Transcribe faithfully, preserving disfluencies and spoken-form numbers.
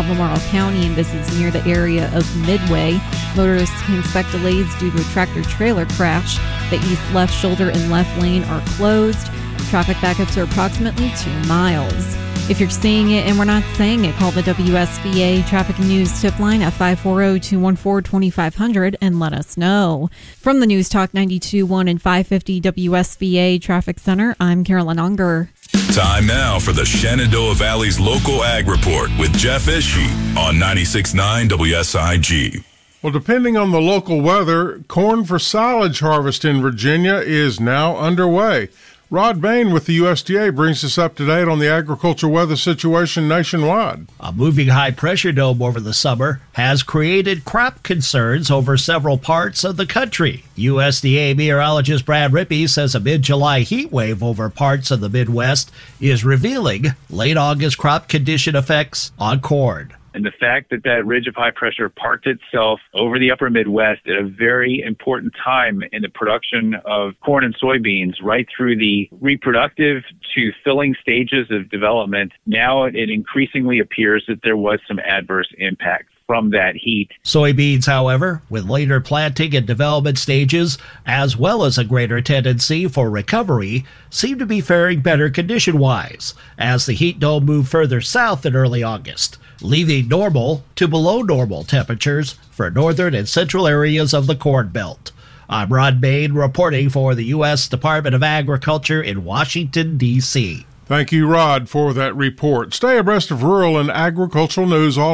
Albemarle County, and this is near the area of Midway. Motorists can expect delays due to a tractor-trailer crash. The east left shoulder and left lane are closed. Traffic backups are approximately two miles. If you're seeing it and we're not saying it, call the W S V A Traffic and News tip line at five four zero, two one four, two five zero zero and let us know. From the News Talk ninety-two point one and five fifty W S V A Traffic Center, I'm Carolyn Unger. Time now for the Shenandoah Valley's Local Ag Report with Jeff Ishii on ninety-six point nine W S I G. Well, depending on the local weather, corn for silage harvest in Virginia is now underway. Rod Bain with the U S D A brings us up to date on the agriculture weather situation nationwide. A moving high-pressure dome over the summer has created crop concerns over several parts of the country. U S D A meteorologist Brad Rippey says a mid-July heat wave over parts of the Midwest is revealing late August crop condition effects on corn. And the fact that that ridge of high pressure parked itself over the upper Midwest at a very important time in the production of corn and soybeans, right through the reproductive to filling stages of development, now it increasingly appears that there was some adverse impact from that heat. Soybeans, however, with later planting and development stages, as well as a greater tendency for recovery, seem to be faring better condition-wise as the heat dome moved further south in early August, leaving normal to below normal temperatures for northern and central areas of the Corn Belt. I'm Rod Bain reporting for the U S Department of Agriculture in Washington, D C. Thank you, Rod, for that report. Stay abreast of rural and agricultural news all